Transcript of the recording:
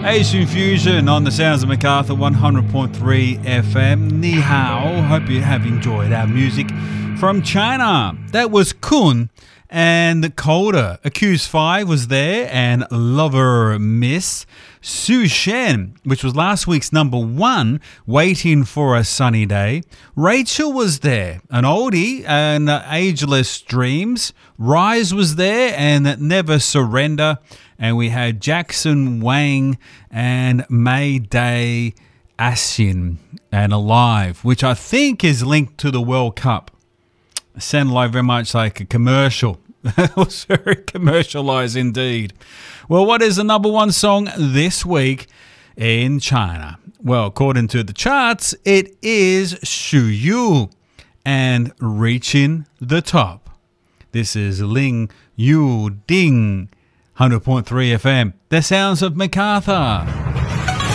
Asian Fusion on the Sounds of MacArthur 100.3 FM. Ni hao. Hope you have enjoyed our music from China. That was Kun and Colder. Accused 5 was there, and Lover Miss. Su Shen, which was last week's number 1, Waiting for a Sunny Day. Rachel was there, an oldie, and Ageless Dreams. Rise was there, and Never Surrender. And we had Jackson Wang and Mayday Asin and Alive, which I think is linked to the World Cup. It sounded like very much like a commercial. It was very commercialized indeed. Well, what is the number 1 song this week in China? Well, according to the charts, it is Xu Yu and Reaching the Top. This is Ling Yu Ding, 100.3 FM. The Sounds of MacArthur.